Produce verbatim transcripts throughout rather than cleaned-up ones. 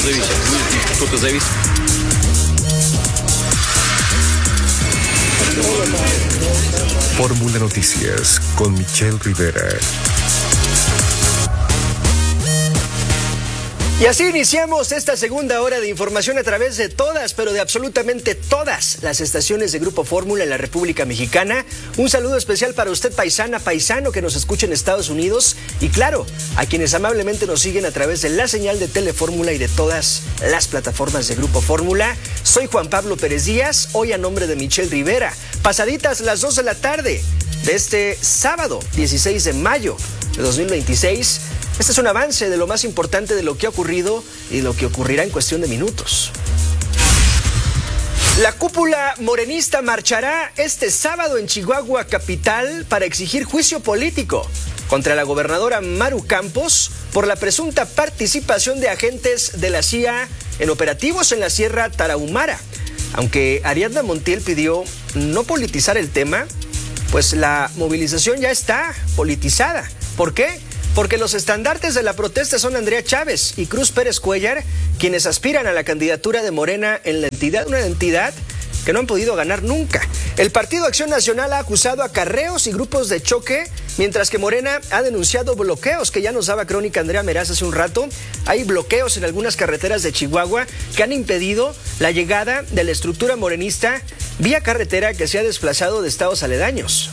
зависит. Что-то зависит. Fórmula Noticias con Michelle Rivera. Y así iniciamos esta segunda hora de información a través de todas, pero de absolutamente todas las estaciones de Grupo Fórmula en la República Mexicana. Un saludo especial para usted, paisana, paisano, que nos escucha en Estados Unidos. Y claro, a quienes amablemente nos siguen a través de la señal de Telefórmula y de todas las plataformas de Grupo Fórmula. Soy Juan Pablo Pérez Díaz, hoy a nombre de Michelle Rivera. Pasaditas las dos de la tarde de este sábado, dieciséis de mayo de dos mil veintiséis. Este es un avance de lo más importante de lo que ha ocurrido y lo que ocurrirá en cuestión de minutos. La cúpula morenista marchará este sábado en Chihuahua capital para exigir juicio político contra la gobernadora Maru Campos por la presunta participación de agentes de la C I A en operativos en la Sierra Tarahumara. Aunque Ariadna Montiel pidió no politizar el tema, pues la movilización ya está politizada. ¿Por qué? Porque los estandartes de la protesta son Andrea Chávez y Cruz Pérez Cuellar, quienes aspiran a la candidatura de Morena en la entidad, una entidad que no han podido ganar nunca. El Partido Acción Nacional ha acusado acarreos y grupos de choque, mientras que Morena ha denunciado bloqueos, que ya nos daba crónica Andrea Meraz hace un rato. Hay bloqueos en algunas carreteras de Chihuahua que han impedido la llegada de la estructura morenista vía carretera que se ha desplazado de estados aledaños.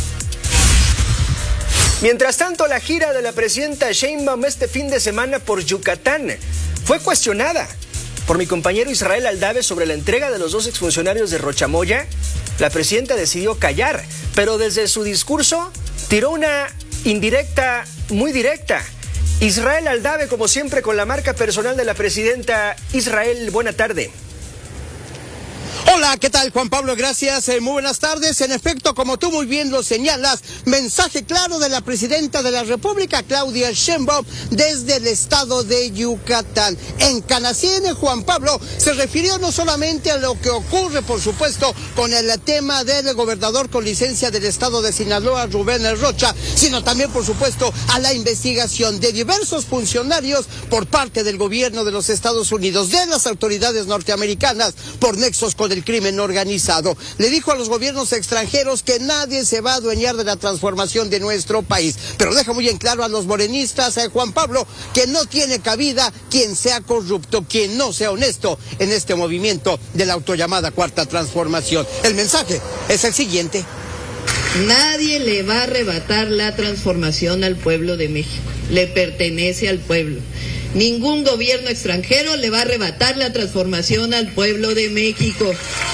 Mientras tanto, la gira de la presidenta Sheinbaum este fin de semana por Yucatán fue cuestionada por mi compañero Israel Aldave sobre la entrega de los dos exfuncionarios de Rochamoya. La presidenta decidió callar, pero desde su discurso tiró una indirecta muy directa. Israel Aldave, como siempre, con la marca personal de la presidenta. Israel, buena tarde. Hola, ¿qué tal, Juan Pablo? Gracias, eh, muy buenas tardes. En efecto, como tú muy bien lo señalas, mensaje claro de la presidenta de la República, Claudia Sheinbaum, desde el estado de Yucatán. En Canacín, Juan Pablo se refirió no solamente a lo que ocurre, por supuesto, con el tema del gobernador con licencia del estado de Sinaloa, Rubén Rocha, sino también, por supuesto, a la investigación de diversos funcionarios por parte del gobierno de los Estados Unidos, de las autoridades norteamericanas, por nexos con el crimen organizado. Le dijo a los gobiernos extranjeros que nadie se va a adueñar de la transformación de nuestro país, pero deja muy en claro a los morenistas, a Juan Pablo, que no tiene cabida quien sea corrupto, quien no sea honesto en este movimiento de la autollamada Cuarta Transformación. El mensaje es el siguiente: nadie le va a arrebatar la transformación al pueblo de México, le pertenece al pueblo. Ningún gobierno extranjero le va a arrebatar la transformación al pueblo de México.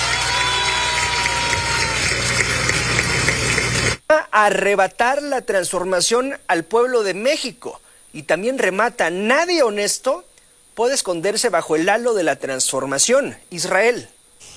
Arrebatar la transformación al pueblo de México. Y también remata: nadie honesto puede esconderse bajo el halo de la transformación. Israel.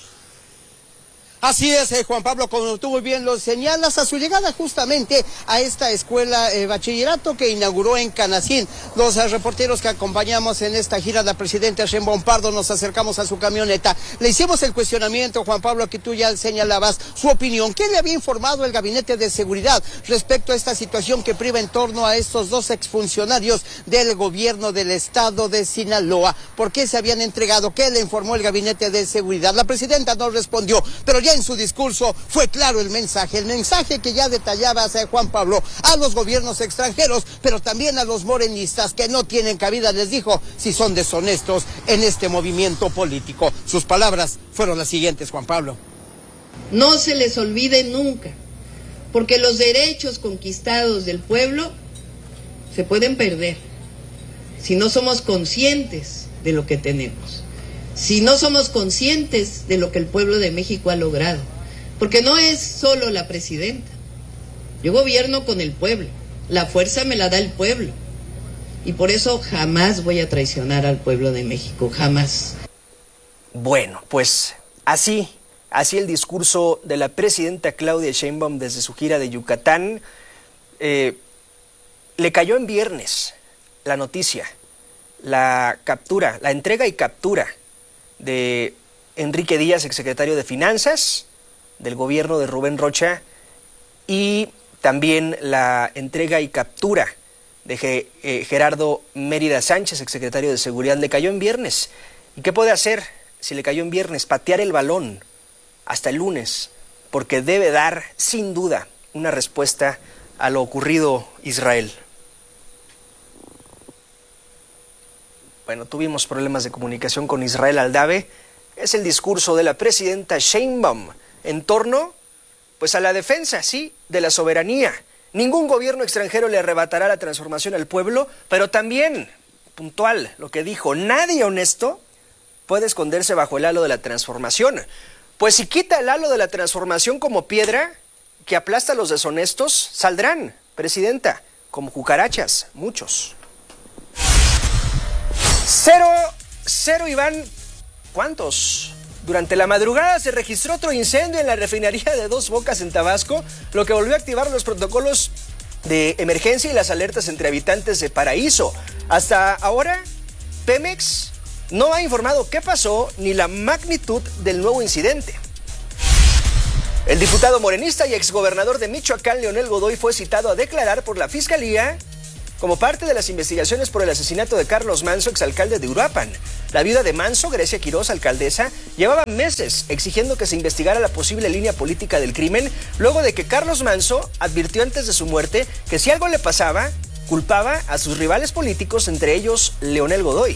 Así es, eh, Juan Pablo, como tú muy bien lo señalas, a su llegada justamente a esta escuela eh, bachillerato que inauguró en Canacín. Los eh, reporteros que acompañamos en esta gira de la presidenta Sheinbaum Pardo nos acercamos a su camioneta. Le hicimos el cuestionamiento, Juan Pablo, que tú ya señalabas, su opinión. ¿Qué le había informado el Gabinete de Seguridad respecto a esta situación que priva en torno a estos dos exfuncionarios del gobierno del estado de Sinaloa? ¿Por qué se habían entregado? ¿Qué le informó el Gabinete de Seguridad? La presidenta no respondió, pero ya en su discurso fue claro el mensaje, el mensaje que ya detallaba hacia Juan Pablo a los gobiernos extranjeros, pero también a los morenistas que no tienen cabida, les dijo, si son deshonestos en este movimiento político. Sus palabras fueron las siguientes, Juan Pablo. No se les olvide nunca, porque los derechos conquistados del pueblo se pueden perder si no somos conscientes de lo que tenemos. Si no somos conscientes de lo que el pueblo de México ha logrado, porque no es solo la presidenta, yo gobierno con el pueblo, la fuerza me la da el pueblo, y por eso jamás voy a traicionar al pueblo de México, jamás. Bueno, pues así, así el discurso de la presidenta Claudia Sheinbaum desde su gira de Yucatán. Eh, le cayó en viernes la noticia, la captura, la entrega y captura de Enrique Díaz, exsecretario de Finanzas del gobierno de Rubén Rocha, y también la entrega y captura de eh, Gerardo Mérida Sánchez, exsecretario de Seguridad, le cayó en viernes. ¿Y qué puede hacer si le cayó en viernes? Patear el balón hasta el lunes, porque debe dar, sin duda, una respuesta a lo ocurrido Israel. Bueno, tuvimos problemas de comunicación con Israel Aldave. Es el discurso de la presidenta Sheinbaum en torno, pues, a la defensa, sí, de la soberanía. Ningún gobierno extranjero le arrebatará la transformación al pueblo, pero también, puntual, lo que dijo, nadie honesto puede esconderse bajo el halo de la transformación. Pues si quita el halo de la transformación como piedra que aplasta a los deshonestos, saldrán, presidenta, como cucarachas, muchos. Cero, cero, Iván, ¿cuántos? Durante la madrugada se registró otro incendio en la refinería de Dos Bocas en Tabasco, lo que volvió a activar los protocolos de emergencia y las alertas entre habitantes de Paraíso. Hasta ahora, Pemex no ha informado qué pasó ni la magnitud del nuevo incidente. El diputado morenista y exgobernador de Michoacán, Leonel Godoy, fue citado a declarar por la Fiscalía como parte de las investigaciones por el asesinato de Carlos Manso, exalcalde de Uruapan. La viuda de Manso, Grecia Quiroz, alcaldesa, llevaba meses exigiendo que se investigara la posible línea política del crimen, luego de que Carlos Manso advirtió antes de su muerte que si algo le pasaba, culpaba a sus rivales políticos, entre ellos Leonel Godoy.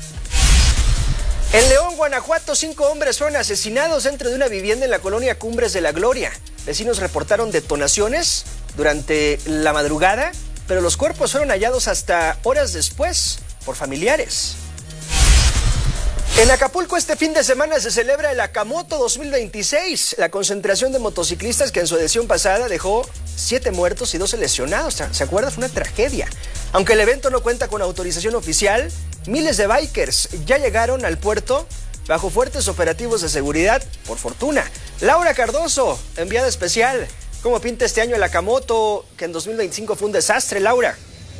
En León, Guanajuato, cinco hombres fueron asesinados dentro de una vivienda en la colonia Cumbres de la Gloria. Vecinos reportaron detonaciones durante la madrugada, pero los cuerpos fueron hallados hasta horas después por familiares. En Acapulco este fin de semana se celebra el Acamoto dos mil veintiséis, la concentración de motociclistas que en su edición pasada dejó siete muertos y doce lesionados. ¿Se acuerda? Fue una tragedia. Aunque el evento no cuenta con autorización oficial, miles de bikers ya llegaron al puerto bajo fuertes operativos de seguridad, por fortuna. Laura Cardoso, enviada especial. ¿Cómo pinta este año el Acamoto, que en dos mil veinticinco fue un desastre, Laura?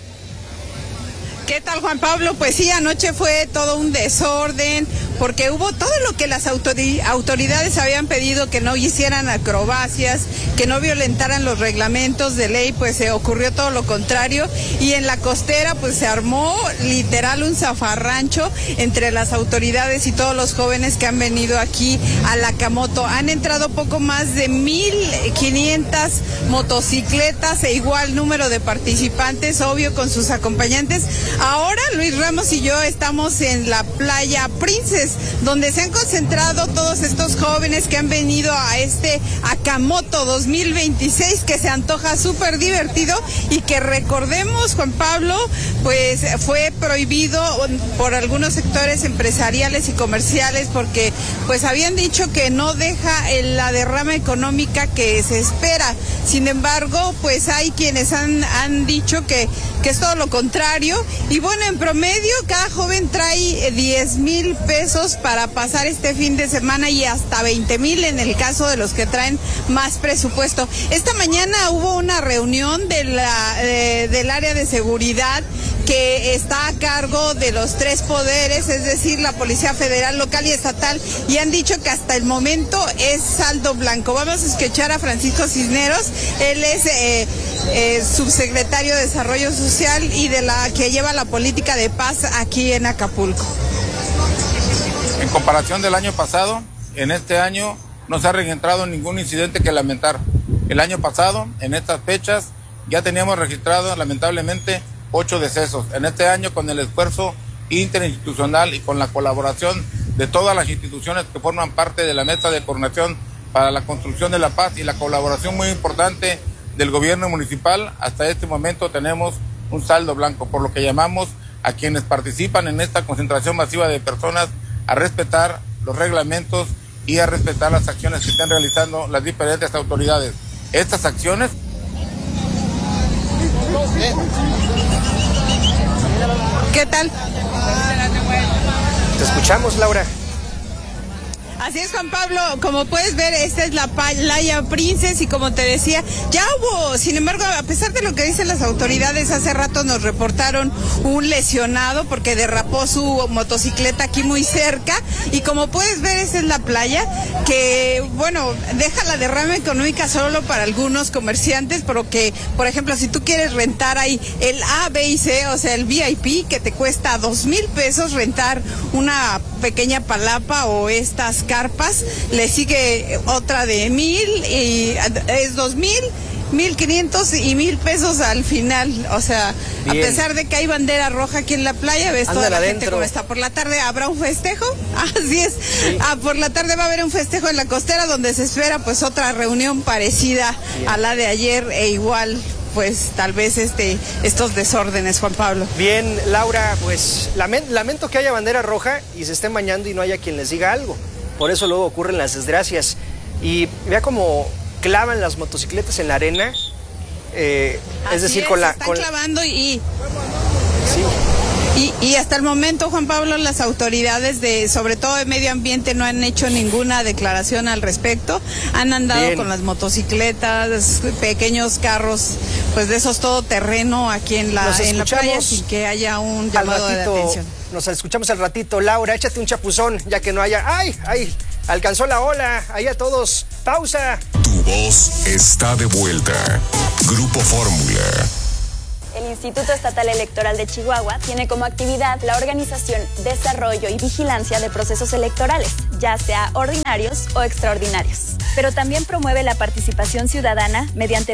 ¿Qué tal, Juan Pablo? Pues sí, anoche fue todo un desorden, porque hubo todo lo que las autoridades habían pedido, que no hicieran acrobacias, que no violentaran los reglamentos de ley, pues se ocurrió todo lo contrario, y en la costera pues se armó literal un zafarrancho entre las autoridades y todos los jóvenes que han venido aquí al Acamoto. Han entrado poco más de mil quinientas motocicletas e igual número de participantes, obvio, con sus acompañantes. Ahora Luis Ramos y yo estamos en la playa Princess, donde se han concentrado todos estos jóvenes que han venido a este Acamoto dos mil veintiséis, que se antoja súper divertido y que, recordemos, Juan Pablo, pues fue prohibido por algunos sectores empresariales y comerciales, porque pues habían dicho que no deja la derrama económica que se espera. Sin embargo, pues hay quienes han, han dicho que, que es todo lo contrario. Y bueno, en promedio cada joven trae diez mil pesos para pasar este fin de semana y hasta veinte mil en el caso de los que traen más presupuesto. Esta mañana hubo una reunión de la, eh, del área de seguridad que está a cargo de los tres poderes, es decir, la Policía Federal, Local y Estatal, y han dicho que hasta el momento es saldo blanco. Vamos a escuchar a Francisco Cisneros, él es eh, eh, subsecretario de Desarrollo Social y de la que lleva la política de paz aquí en Acapulco. En comparación del año pasado, en este año no se ha registrado ningún incidente que lamentar. El año pasado, en estas fechas, ya teníamos registrado lamentablemente ocho decesos. En este año, con el esfuerzo interinstitucional y con la colaboración de todas las instituciones que forman parte de la Mesa de Coordinación para la Construcción de la Paz y la colaboración muy importante del gobierno municipal, hasta este momento tenemos un saldo blanco, por lo que llamamos a quienes participan en esta concentración masiva de personas a respetar los reglamentos y a respetar las acciones que están realizando las diferentes autoridades. Estas acciones... ¿Qué tal? Te escuchamos, Laura. Así es, Juan Pablo, como puedes ver, esta es la playa Princess y como te decía, ya hubo, sin embargo, a pesar de lo que dicen las autoridades, hace rato nos reportaron un lesionado porque derrapó su motocicleta aquí muy cerca y como puedes ver, esta es la playa que, bueno, deja la derrama económica solo para algunos comerciantes, pero que, por ejemplo, si tú quieres rentar ahí el A, B y C, o sea, el V I P, que te cuesta dos mil pesos rentar una pequeña palapa o estas carpas, le sigue otra de mil y es dos mil, mil quinientos y mil pesos al final. O sea, bien. A pesar de que hay bandera roja aquí en la playa, ves Ándale toda la adentro. Gente como está. Por la tarde habrá un festejo, así es. Sí. Ah, por la tarde va a haber un festejo en la costera donde se espera pues otra reunión parecida bien. A la de ayer e igual pues tal vez este estos desórdenes, Juan Pablo. Bien, Laura, pues lamento que haya bandera roja y se estén bañando y no haya quien les diga algo. Por eso luego ocurren las desgracias. Y vea cómo clavan las motocicletas en la arena. Eh, es decir, es, con la... están con... clavando y... Sí. Y, y hasta el momento, Juan Pablo, las autoridades de, sobre todo de medio ambiente, no han hecho ninguna declaración al respecto. Han andado Bien. Con las motocicletas, pequeños carros, pues de esos todoterreno aquí en la, en la playa, sin que haya un llamado ratito, de atención. Nos escuchamos al ratito. Laura, échate un chapuzón, ya que no haya... ¡Ay! ¡Ay! Alcanzó la ola. Ahí a todos. ¡Pausa! Tu voz está de vuelta. Grupo Fórmula. El Instituto Estatal Electoral de Chihuahua tiene como actividad la organización, desarrollo y vigilancia de procesos electorales, ya sea ordinarios o extraordinarios. Pero también promueve la participación ciudadana mediante